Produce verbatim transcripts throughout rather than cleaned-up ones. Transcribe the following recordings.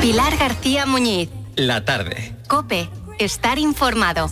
Pilar García Muñiz. La tarde. COPE. Estar informado.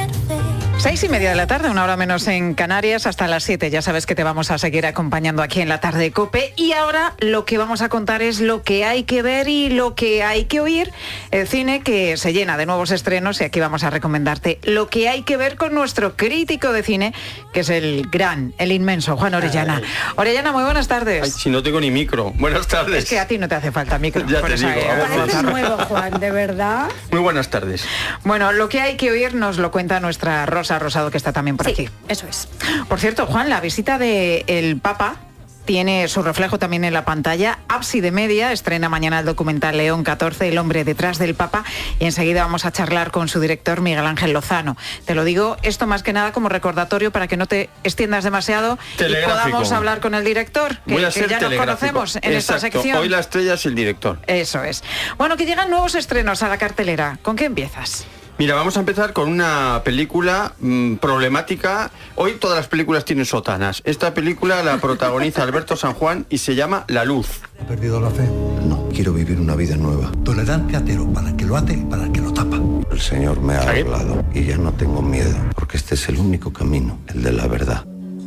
Seis y media de la tarde, una hora menos en Canarias, hasta las siete. Ya sabes que te vamos a seguir acompañando aquí en la tarde de COPE. Y ahora lo que vamos a contar es lo que hay que ver y lo que hay que oír. El cine que se llena de nuevos estrenos y aquí vamos a recomendarte lo que hay que ver con nuestro crítico de cine, que es el gran, el inmenso Juan Orellana. Orellana, muy buenas tardes. Ay, si no tengo ni micro. Buenas tardes. Es que a ti no te hace falta micro. Ya te digo. Pareces nuevo, Juan, de verdad. Muy buenas tardes. Bueno, lo que hay que oír nos lo cuenta nuestra Rosa Rosado, que está también por Sí, aquí. eso es. Por cierto, Juan, la visita del Papa tiene su reflejo también en la pantalla. Ábside Media estrena mañana el documental León catorce, el hombre detrás del Papa, y enseguida vamos a charlar con su director, Miguel Ángel Lozano. Te lo digo esto más que nada como recordatorio para que no te extiendas demasiado y podamos hablar con el director, que, Voy a que ser ya nos conocemos en Exacto. esta sección. Hoy la estrella es el director. Eso es. Bueno, que llegan nuevos estrenos a la cartelera. ¿Con qué empiezas? Mira, vamos a empezar con una película mmm, problemática. Hoy todas las películas tienen sotanas. Esta película la protagoniza Alberto San Juan y se llama La Luz. ¿Ha perdido la fe? No, quiero vivir una vida nueva. Tolerante atero para el que lo ate y para el que lo tapa. El Señor me ha ¿Ahí? hablado y ya no tengo miedo, porque este es el único camino, el de la verdad.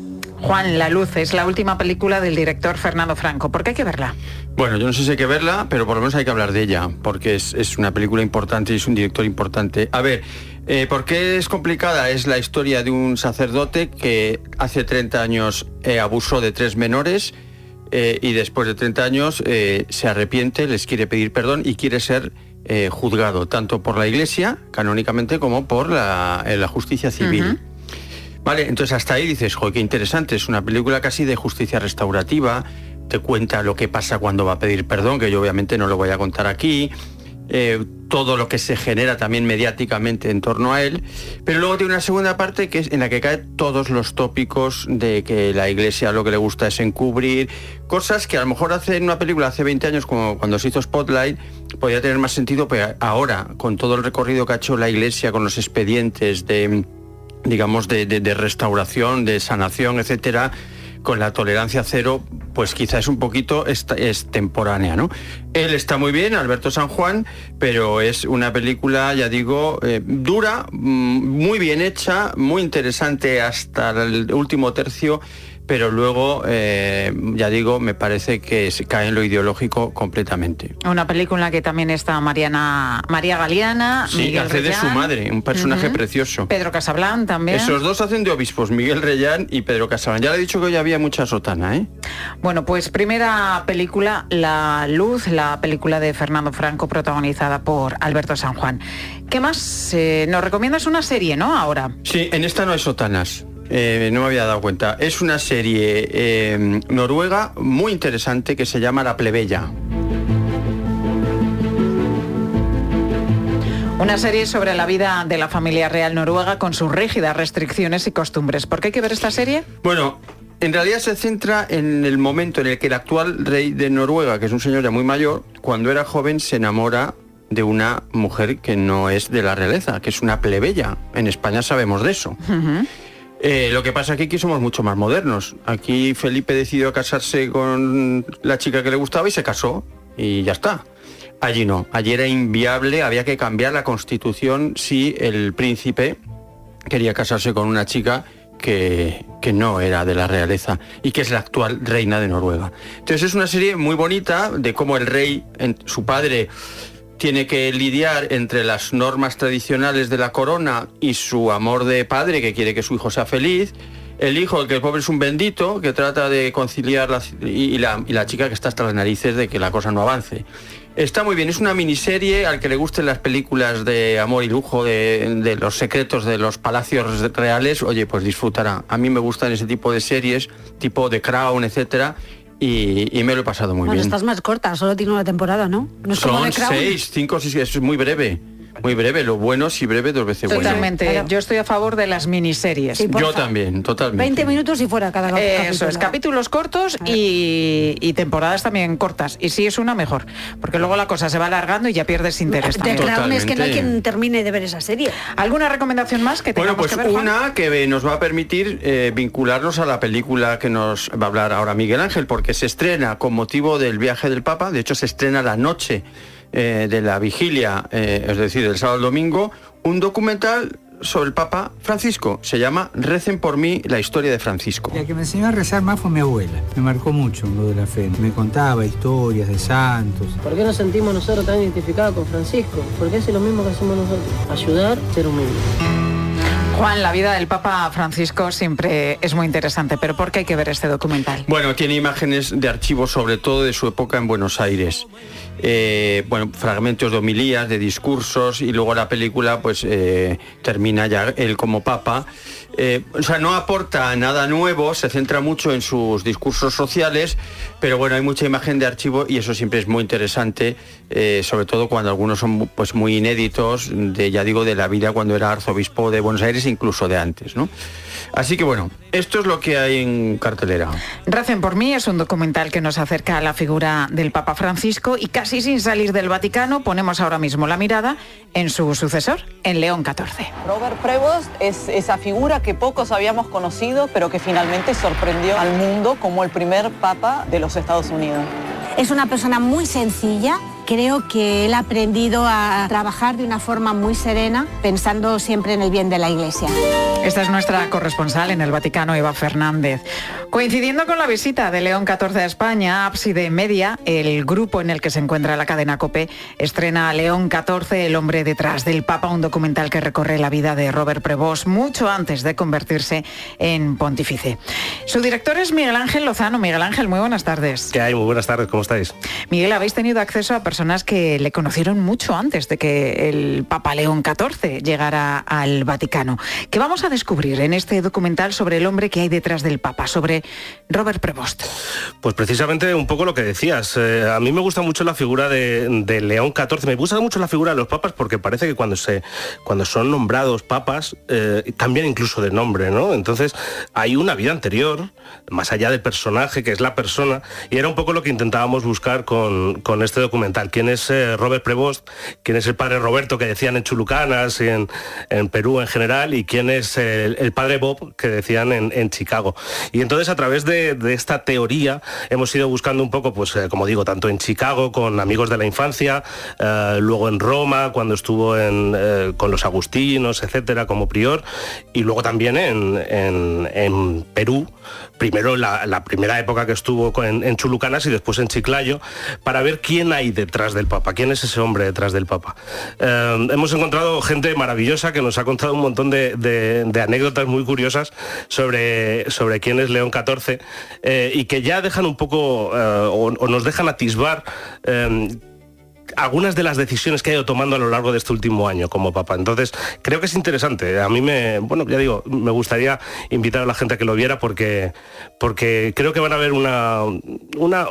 Juan, La Luz es la última película del director Fernando Franco. ¿Por qué hay que verla? Bueno, yo no sé si hay que verla, pero por lo menos hay que hablar de ella, porque es, es una película importante y es un director importante. A ver, eh, ¿por qué es complicada? Es la historia de un sacerdote que hace treinta años eh, abusó de tres menores eh, y después de treinta años eh, se arrepiente, les quiere pedir perdón y quiere ser eh, juzgado, tanto por la Iglesia, canónicamente, como por la, eh, la justicia civil. Uh-huh. Vale, entonces hasta ahí dices, joder, qué interesante, es una película casi de justicia restaurativa, te cuenta lo que pasa cuando va a pedir perdón, que yo obviamente no lo voy a contar aquí, eh, todo lo que se genera también mediáticamente en torno a él, pero luego tiene una segunda parte que es en la que caen todos los tópicos de que la Iglesia lo que le gusta es encubrir, cosas que a lo mejor hace en una película hace veinte años, como cuando se hizo Spotlight, podía tener más sentido, pero ahora, con todo el recorrido que ha hecho la Iglesia, con los expedientes de... digamos, de, de, de restauración, de sanación, etcétera, con la tolerancia cero, pues quizá es un poquito extemporánea, ¿no? Él está muy bien, Alberto San Juan, pero es una película, ya digo, eh, dura, muy bien hecha, muy interesante hasta el último tercio, pero luego, eh, ya digo, me parece que se cae en lo ideológico completamente. Una película que también está Mariana, María Galeana, sí, Miguel hace Reyán, de su madre, un personaje uh-huh. precioso. Pedro Casablan también. Esos dos hacen de obispos, Miguel Reyán y Pedro Casablan. Ya le he dicho que hoy había mucha sotana, ¿eh? Bueno, pues primera película, La Luz, la película de Fernando Franco, protagonizada por Alberto San Juan. ¿Qué más? Eh, nos recomiendas una serie, ¿no? Ahora. Sí, en esta no hay sotanas. Eh, no me había dado cuenta. Es una serie eh, noruega muy interesante que se llama La Plebeya. Una serie sobre la vida de la familia real noruega con sus rígidas restricciones y costumbres. ¿Por qué hay que ver esta serie? Bueno, en realidad se centra en el momento en el que el actual rey de Noruega, que es un señor ya muy mayor, cuando era joven se enamora de una mujer que no es de la realeza, que es una plebeya. En España sabemos de eso. Uh-huh. Eh, lo que pasa aquí que somos mucho más modernos. Aquí Felipe decidió casarse con la chica que le gustaba y se casó y ya está. Allí no, allí era inviable, había que cambiar la constitución si el príncipe quería casarse con una chica que, que no era de la realeza y que es la actual reina de Noruega. Entonces es una serie muy bonita de cómo el rey, en, su padre, tiene que lidiar entre las normas tradicionales de la corona y su amor de padre, que quiere que su hijo sea feliz. El hijo, que el pobre es un bendito, que trata de conciliar la, y, la, y la chica que está hasta las narices de que la cosa no avance. Está muy bien, es una miniserie. Al que le gusten las películas de amor y lujo, de, de los secretos de los palacios reales, oye, pues disfrutará. A mí me gustan ese tipo de series, tipo The Crown, etcétera. Y, y me lo he pasado muy bueno, bien. Estás más corta, solo tiene una temporada, ¿no? No es Son como The Crown. seis, cinco, seis, es muy breve. Muy breve, lo bueno si breve, dos veces bueno. Totalmente, claro. Yo estoy a favor de las miniseries. Sí, yo también, totalmente. veinte minutos y fuera cada eh, capítulo. Eso es, capítulos cortos y, y temporadas también cortas. Y si es una, mejor. Porque luego la cosa se va alargando y ya pierdes interés. The Crown es que no hay quien termine de ver esa serie. ¿Alguna recomendación más que tengamos bueno, pues que ver, Juan? Una que nos va a permitir eh, vincularnos a la película que nos va a hablar ahora Miguel Ángel, porque se estrena con motivo del viaje del Papa. De hecho, se estrena la noche eh, de la vigilia, eh, es decir, del sábado al domingo, un documental sobre el Papa Francisco. Se llama Recen por mí, la historia de Francisco. La que me enseñó a rezar más fue mi abuela. Me marcó mucho lo de la fe. Me contaba historias de santos. ¿Por qué nos sentimos nosotros tan identificados con Francisco? Porque hace lo mismo que hacemos nosotros. Ayudar, ser humilde. Juan, la vida del Papa Francisco siempre es muy interesante, pero ¿por qué hay que ver este documental? Bueno, tiene imágenes de archivo, sobre todo de su época en Buenos Aires. Eh, bueno, fragmentos de homilías, de discursos, y luego la película pues eh, termina ya él como Papa. Eh, o sea, no aporta nada nuevo, se centra mucho en sus discursos sociales, pero bueno, hay mucha imagen de archivo y eso siempre es muy interesante, eh, sobre todo cuando algunos son pues muy inéditos, de, ya digo, de la vida cuando era arzobispo de Buenos Aires, incluso de antes, ¿no? Así que bueno, esto es lo que hay en cartelera. Recen por mí es un documental que nos acerca a la figura del Papa Francisco y casi sin salir del Vaticano ponemos ahora mismo la mirada en su sucesor, en León catorce. Robert Prevost es esa figura que pocos habíamos conocido, pero que finalmente sorprendió al mundo como el primer Papa de los Estados Unidos. Es una persona muy sencilla. Creo que él ha aprendido a trabajar de una forma muy serena, pensando siempre en el bien de la Iglesia. Esta es nuestra corresponsal en el Vaticano, Eva Fernández. Coincidiendo con la visita de León catorce a España, Ábside Media, el grupo en el que se encuentra la cadena COPE, estrena León catorce, el hombre detrás del Papa, un documental que recorre la vida de Robert Prevost mucho antes de convertirse en pontífice. Su director es Miguel Ángel Lozano. Miguel Ángel, muy buenas tardes. ¿Qué hay? Muy buenas tardes, ¿cómo estáis? Miguel, habéis tenido acceso a personas que le conocieron mucho antes de que el Papa León catorce llegara al Vaticano. ¿Qué vamos a descubrir en este documental sobre el hombre que hay detrás del Papa, sobre Robert Prevost? Pues precisamente un poco lo que decías. Eh, a mí me gusta mucho la figura de, de León catorce. Me gusta mucho la figura de los papas porque parece que cuando, se, cuando son nombrados papas eh, cambian incluso de nombre, ¿no? Entonces hay una vida anterior, más allá del personaje, que es la persona, y era un poco lo que intentábamos buscar con, con este documental. ¿Quién es eh, Robert Prevost? ¿Quién es el padre Roberto que decían en Chulucanas y en, en Perú en general? ¿Y quién es el, el padre Bob que decían en, en Chicago? Y entonces a través de, de esta teoría hemos ido buscando un poco, pues eh, como digo, tanto en Chicago con amigos de la infancia, eh, luego en Roma cuando estuvo en, eh, con los agustinos, etcétera, como prior, y luego también en, en, en Perú, primero la, la primera época que estuvo en, en Chulucanas y después en Chiclayo, para ver quién hay detrás del Papa, quién es ese hombre detrás del Papa. Eh, hemos encontrado gente maravillosa que nos ha contado un montón de, de, de anécdotas muy curiosas sobre, sobre quién es León catorce eh, y que ya dejan un poco eh, o, o nos dejan atisbar eh, algunas de las decisiones que ha ido tomando a lo largo de este último año como Papa. Entonces, creo que es interesante. A mí me, bueno, ya digo, me gustaría invitar a la gente a que lo viera porque, porque creo que van a ver una, una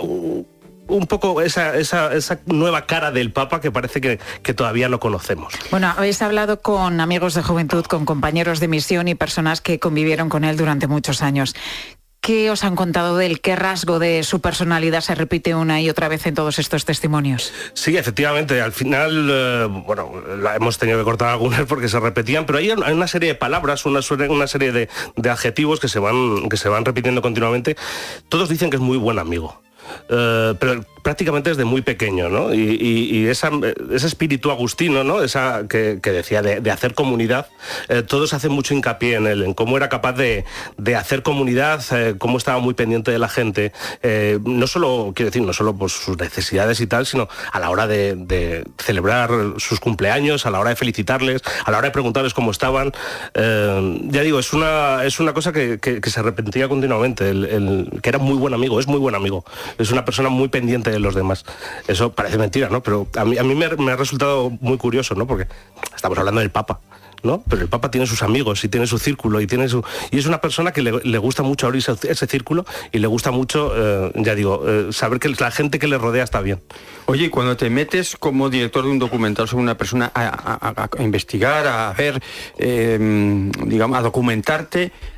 un poco esa, esa, esa nueva cara del Papa que parece que, que todavía no conocemos. Bueno, habéis hablado con amigos de juventud, con compañeros de misión y personas que convivieron con él durante muchos años. ¿Qué os han contado de él? ¿Qué rasgo de su personalidad se repite una y otra vez en todos estos testimonios? Sí, efectivamente. Al final, eh, bueno, la hemos tenido que cortar algunas porque se repetían, pero hay una serie de palabras, una, una serie de, de adjetivos que se van, que se van repitiendo continuamente. Todos dicen que es muy buen amigo. Uh, pero prácticamente desde muy pequeño, ¿no? Y, y, y esa, ese espíritu agustino, ¿no? Esa que, que decía de, de hacer comunidad, eh, todos hacen mucho hincapié en él, en cómo era capaz de, de hacer comunidad, eh, cómo estaba muy pendiente de la gente, eh, no solo, quiero decir, no solo por sus necesidades y tal, sino a la hora de, de celebrar sus cumpleaños, a la hora de felicitarles, a la hora de preguntarles cómo estaban. Eh, ya digo, es una, es una cosa que, que, que se repetía continuamente, el, el, que era muy buen amigo, es muy buen amigo. Es una persona muy pendiente de los demás. Eso parece mentira, ¿no? Pero a mí, a mí me, me ha resultado muy curioso, ¿no? Porque estamos hablando del Papa, ¿no? Pero el Papa tiene sus amigos y tiene su círculo y tiene su y es una persona que le, le gusta mucho abrir ese, ese círculo y le gusta mucho, eh, ya digo, eh, saber que la gente que le rodea está bien. Oye, cuando te metes como director de un documental sobre una persona a, a, a, a investigar, a ver, eh, digamos, a documentarte,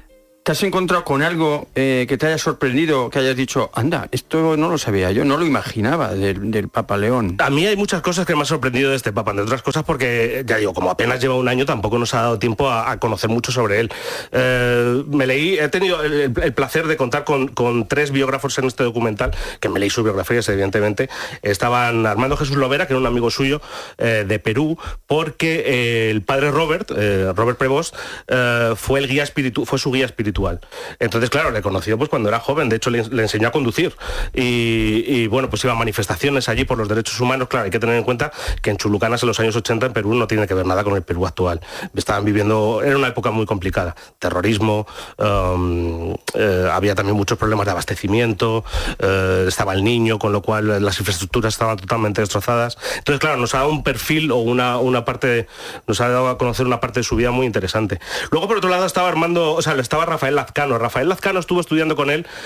¿te has encontrado con algo eh, que te haya sorprendido, que hayas dicho, anda, esto no lo sabía yo, no lo imaginaba del, del Papa León? A mí hay muchas cosas que me han sorprendido de este Papa, entre otras cosas porque, ya digo, como apenas lleva un año, tampoco nos ha dado tiempo a, a conocer mucho sobre él. Eh, me leí, he tenido el, el placer de contar con, con tres biógrafos en este documental, que me leí sus biografías, evidentemente. Estaban Armando Jesús Lovera, que era un amigo suyo eh, de Perú, porque eh, el padre Robert, eh, Robert Prevost, eh, fue el guía espiritu fue su guía espiritual. Entonces, claro, le conoció pues cuando era joven, de hecho le, le enseñó a conducir. Y, y bueno, pues iba a manifestaciones allí por los derechos humanos. Claro, hay que tener en cuenta que en Chulucanas en los años ochenta en Perú no tiene que ver nada con el Perú actual. Estaban viviendo, era una época muy complicada. Terrorismo, um, eh, había también muchos problemas de abastecimiento, eh, estaba el niño, con lo cual las infraestructuras estaban totalmente destrozadas. Entonces, claro, nos ha dado un perfil o una, una parte, nos ha dado a conocer una parte de su vida muy interesante. Luego, por otro lado, estaba Armando, o sea, estaba Rafael Lazcano. Rafael Lazcano estuvo estudiando con él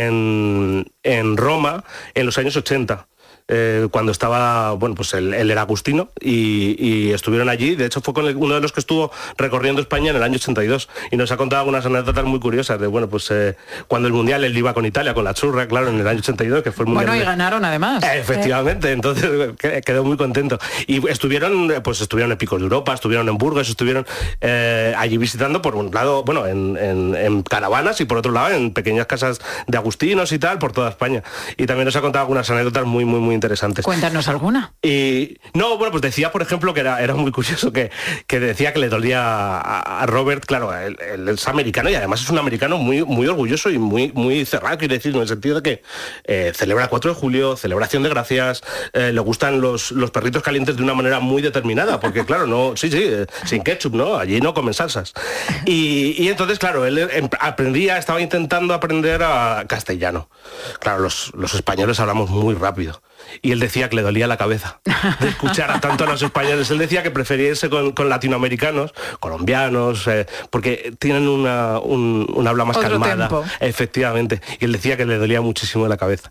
en, en Roma en los años ochenta. Eh, cuando estaba, bueno, pues él, él era agustino y, y estuvieron allí. De hecho, fue con el, uno de los que estuvo recorriendo España en el año ochenta y dos y nos ha contado algunas anécdotas muy curiosas de, bueno, pues eh, cuando el Mundial él iba con Italia, con la churra, claro, en el año ochenta y dos, que fue el Mundial. Bueno, y de... ganaron además. Eh, efectivamente, entonces quedó muy contento. Y estuvieron, pues estuvieron en Picos de Europa, estuvieron en Burgos, estuvieron eh, allí visitando por un lado, bueno, en, en, en caravanas y por otro lado en pequeñas casas de agustinos y tal, por toda España. Y también nos ha contado algunas anécdotas muy, muy, muy interesantes. Cuéntanos alguna. Y no, bueno, pues decía, por ejemplo, que era, era muy curioso, que, que decía que le dolía a, a Robert, claro, él, él es americano y además es un americano muy, muy orgulloso y muy, muy cerrado, quiero decir, en el sentido de que eh, celebra cuatro de julio, celebración de gracias, eh, le gustan los, los perritos calientes de una manera muy determinada, porque claro, no, sí, sí, eh, sin ketchup, ¿no? Allí no comen salsas. Y, y entonces, claro, él em, aprendía, estaba intentando aprender a castellano. Claro, los, los españoles hablamos muy rápido. Y él decía que le dolía la cabeza de escuchar a tanto a los españoles. Él decía que prefería irse con, con latinoamericanos, colombianos, eh, porque tienen una, un, un habla más Otro calmada. tempo. Efectivamente. Y él decía que le dolía muchísimo la cabeza.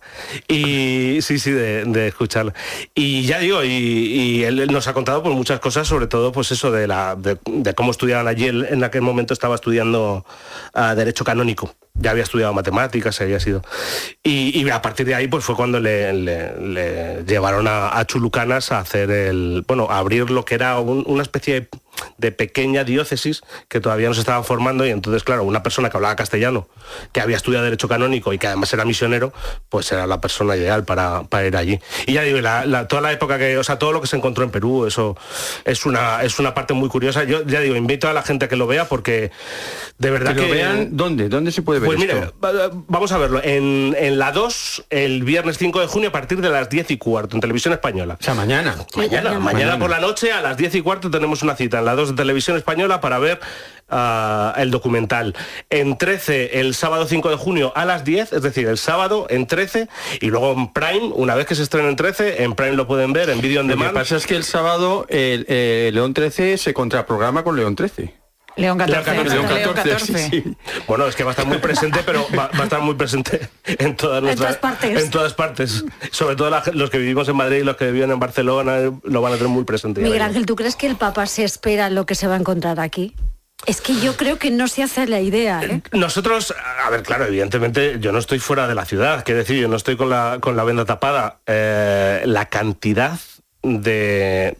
Y sí, sí, de, de escucharlo. Y ya digo, y, y él, él nos ha contado pues, muchas cosas, sobre todo pues eso de, la, de, de cómo estudiaban allí. Él en aquel momento estaba estudiando uh, Derecho Canónico. Ya había estudiado matemáticas, había sido. Y, y a partir de ahí pues fue cuando le, le, le llevaron a, a Chulucanas a hacer el. Bueno, a abrir lo que era un, una especie de, de pequeña diócesis que todavía no se estaba formando. Y entonces, claro, una persona que hablaba castellano, que había estudiado Derecho Canónico y que además era misionero, pues era la persona ideal para, para ir allí. Y ya digo, la, la, toda la época que. O sea, todo lo que se encontró en Perú, eso es una, es una parte muy curiosa. Yo ya digo, invito a la gente a que lo vea porque de verdad que. que lo vean, ¿dónde? ¿Dónde se puede ver? Pues esto? mira, vamos a verlo. En, en la dos, el viernes cinco de junio, a partir de las diez y cuarto, en Televisión Española. O sea, mañana. Mañana, mañana, mañana por la noche, a las diez y cuarto, tenemos una cita en la dos de Televisión Española para ver uh, el documental. En trece, el sábado cinco de junio, a las diez, es decir, el sábado en trece, y luego en Prime, una vez que se estrene en trece, en Prime lo pueden ver, en vídeo on demand. Lo que pasa es que el sábado el, eh, León trece se contraprograma con León trece. León catorce. León catorce, León catorce. sí, sí. Bueno, es que va a estar muy presente, pero va, va a estar muy presente en todas nuestras, en todas partes. En todas partes. Sobre todo la, los que vivimos en Madrid y los que viven en Barcelona lo van a tener muy presente. Miguel Ángel, ¿tú crees que el Papa se espera lo que se va a encontrar aquí? Es que yo creo que no se hace la idea, ¿eh? Nosotros, a ver, claro, evidentemente yo no estoy fuera de la ciudad, quiero decir, yo no estoy con la, con la venda tapada. Eh, la cantidad de...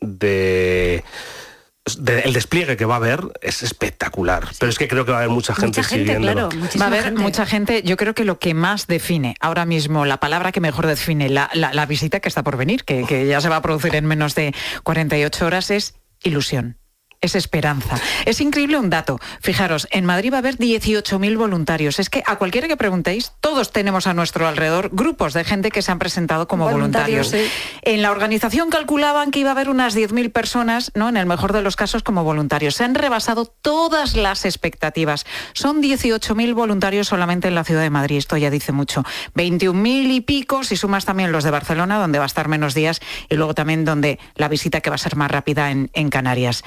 de De, el despliegue que va a haber es espectacular, sí. Pero es que creo que va a haber mucha gente, mucha gente siguiéndolo. Claro, va a haber gente. mucha gente. Yo creo que lo que más define ahora mismo, la palabra que mejor define la, la, la visita que está por venir, que, que ya se va a producir en menos de cuarenta y ocho horas, es ilusión. Es esperanza. Es increíble un dato. Fijaros, en Madrid va a haber dieciocho mil voluntarios. Es que a cualquiera que preguntéis, todos tenemos a nuestro alrededor grupos de gente que se han presentado como voluntarios. voluntarios. Sí. En la organización calculaban que iba a haber unas diez mil personas, ¿no? En el mejor de los casos, como voluntarios. Se han rebasado todas las expectativas. Son dieciocho mil voluntarios solamente en la ciudad de Madrid. Esto ya dice mucho. veintiún mil y pico, si sumas también los de Barcelona, donde va a estar menos días, y luego también donde la visita que va a ser más rápida en, en Canarias. Es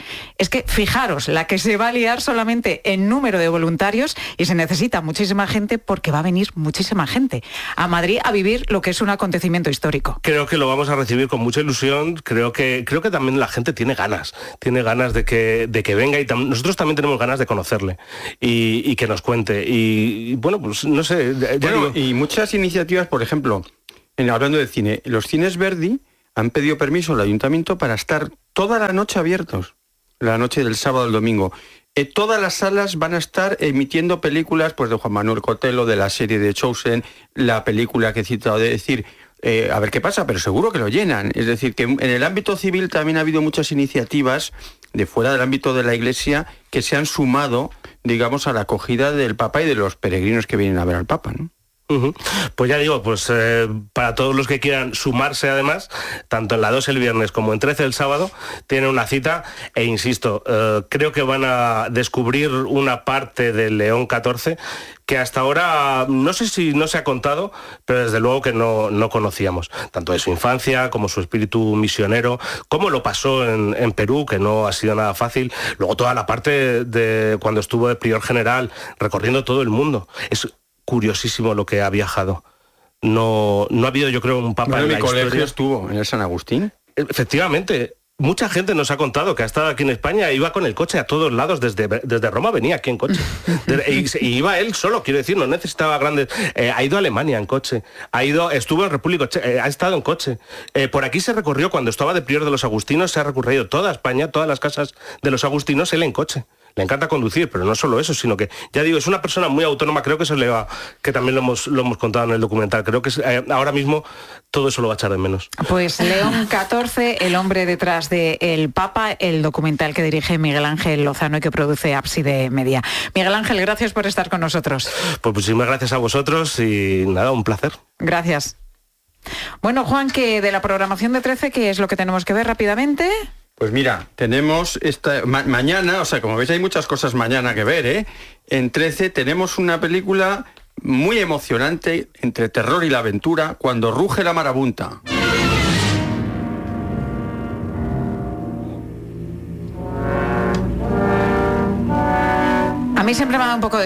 Es que fijaros, la que se va a liar solamente en número de voluntarios, y se necesita muchísima gente porque va a venir muchísima gente a Madrid a vivir lo que es un acontecimiento histórico. Creo que lo vamos a recibir con mucha ilusión, creo que, creo que también la gente tiene ganas, tiene ganas de que, de que venga y tam- nosotros también tenemos ganas de conocerle y, y que nos cuente. Y, y bueno, pues no sé. Ya Bueno, digo, y muchas iniciativas, por ejemplo, en, hablando de cine, los cines Verdi han pedido permiso al ayuntamiento para estar toda la noche abiertos, la noche del sábado al domingo. Eh, todas las salas van a estar emitiendo películas pues, de Juan Manuel Cotelo, de la serie de Chosen, la película que he citado, de decir, eh, a ver qué pasa, pero seguro que lo llenan. Es decir, que en el ámbito civil también ha habido muchas iniciativas de fuera del ámbito de la Iglesia que se han sumado, digamos, a la acogida del Papa y de los peregrinos que vienen a ver al Papa, ¿no? Uh-huh. Pues ya digo, pues eh, para todos los que quieran sumarse además, tanto en la dos el viernes como en trece el sábado, tienen una cita e insisto, eh, creo que van a descubrir una parte del León catorce que hasta ahora no sé si no se ha contado, pero desde luego que no, no conocíamos, tanto de su infancia como su espíritu misionero, cómo lo pasó en, en Perú, que no ha sido nada fácil, luego toda la parte de cuando estuvo de prior general recorriendo todo el mundo. Es curiosísimo lo que ha viajado. No, no ha habido, yo creo, un papa bueno, en la mi colegio historia. estuvo en el San Agustín. Efectivamente. Mucha gente nos ha contado que ha estado aquí en España, iba con el coche a todos lados, desde, desde Roma venía aquí en coche. De, y, y iba él solo, quiero decir, no necesitaba grandes... Eh, ha ido a Alemania en coche, ha ido, estuvo en República Checa, eh, ha estado en coche. Eh, por aquí se recorrió, cuando estaba de prior de los agustinos, se ha recorrido toda España, todas las casas de los agustinos, él en coche. Le encanta conducir, pero no solo eso, sino que, ya digo, es una persona muy autónoma, creo que eso le va, que también lo hemos, lo hemos contado en el documental, creo que es, eh, ahora mismo todo eso lo va a echar de menos. Pues León catorce, el hombre detrás de El Papa, el documental que dirige Miguel Ángel Lozano y que produce Ábside Media. Miguel Ángel, gracias por estar con nosotros. Pues muchísimas gracias a vosotros y nada, un placer. Gracias. Bueno, Juan, que de la programación de trece, ¿qué es lo que tenemos que ver rápidamente? Pues mira, tenemos esta ma- mañana, o sea, como veis hay muchas cosas mañana que ver, ¿eh? En trece tenemos una película muy emocionante entre terror y la aventura, Cuando ruge la marabunta. A mí siempre me da un poco de